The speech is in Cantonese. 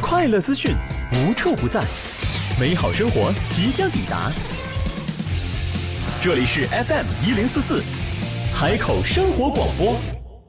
快乐资讯无处不在，美好生活即将抵达。这里是 FM1044海口生活广播。